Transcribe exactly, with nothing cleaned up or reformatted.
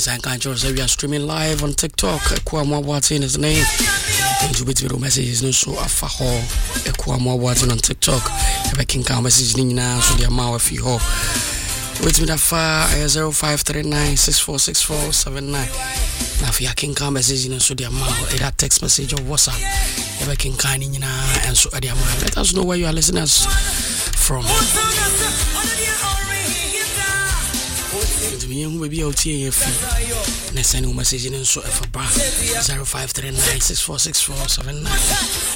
I can't just say we are streaming live on TikTok. Kwamwa Boateng is name. And you bet me messages no so afa ho. Kwamwa Boateng on TikTok. If I can come message ni na so the amount of you ho. Wait me that far zero five three nine six four six four seven nine. Now if you can come message no so the amount that text message or WhatsApp. If I can kind ni na and so the amount. Let us know where you are listening us from. Who will be out here if you send a message in so for zero five three nine six four six four seven nine.